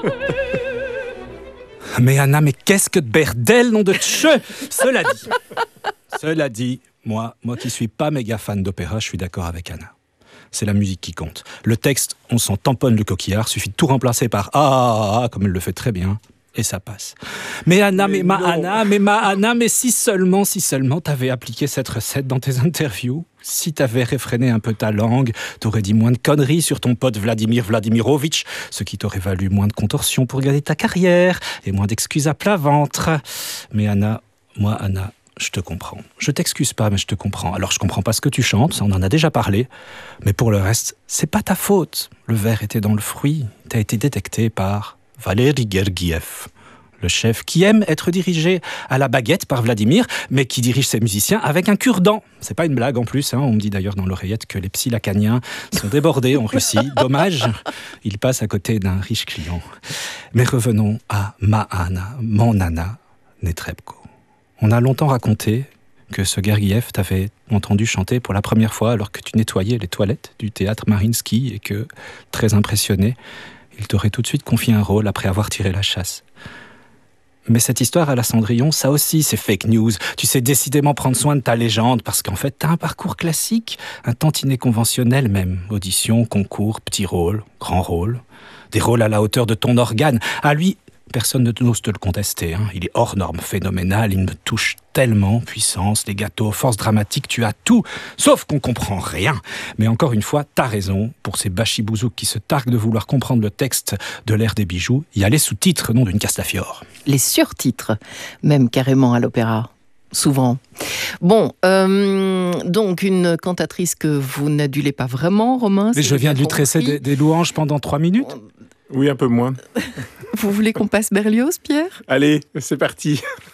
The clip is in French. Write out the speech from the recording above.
Mais Anna, mais qu'est-ce que de berdel, nom de tcheu. Cela dit, moi qui suis pas méga fan d'opéra, je suis d'accord avec Anna. C'est la musique qui compte. Le texte, on s'en tamponne le coquillard, suffit de tout remplacer par ah, comme elle le fait très bien, et ça passe. Mais Anna, mais si seulement t'avais appliqué cette recette dans tes interviews, si t'avais réfréné un peu ta langue, t'aurais dit moins de conneries sur ton pote Vladimir Vladimirovitch, ce qui t'aurait valu moins de contorsions pour garder ta carrière, et moins d'excuses à plat ventre. Mais Anna, je te comprends. Je t'excuse pas, mais je te comprends. Alors, je comprends pas ce que tu chantes, on en a déjà parlé. Mais pour le reste, c'est pas ta faute. Le verre était dans le fruit. T'as été détecté par Valéry Gergiev, le chef qui aime être dirigé à la baguette par Vladimir, mais qui dirige ses musiciens avec un cure-dent. C'est pas une blague en plus. On me dit d'ailleurs dans l'oreillette que les psy-lacaniens sont débordés en Russie. Dommage, ils passent à côté d'un riche client. Mais revenons à ma Anna, mon Anna Netrebko. On a longtemps raconté que ce Gergiev t'avait entendu chanter pour la première fois alors que tu nettoyais les toilettes du théâtre Mariinsky et que, très impressionné, il t'aurait tout de suite confié un rôle après avoir tiré la chasse. Mais cette histoire à la Cendrillon, ça aussi, c'est fake news. Tu sais décidément prendre soin de ta légende parce qu'en fait, t'as un parcours classique, un tantinet conventionnel même. Audition, concours, petit rôle, grand rôle. Des rôles à la hauteur de ton organe. À lui, personne n'ose te le contester. Il est hors norme, phénoménal, il me touche tellement. Puissance, les gâteaux, force dramatique, tu as tout. Sauf qu'on comprend rien. Mais encore une fois, t'as raison. Pour ces bachibouzouks qui se targuent de vouloir comprendre le texte de l'ère des bijoux, il y a les sous-titres, non d'une Castafiore. Les surtitres, même carrément à l'opéra. Souvent. Bon, donc une cantatrice que vous n'adulez pas vraiment, Romain. Mais je viens de lui tresser des louanges pendant 3 minutes. Oui, un peu moins. Vous voulez qu'on passe Berlioz, Pierre ? Allez, c'est parti.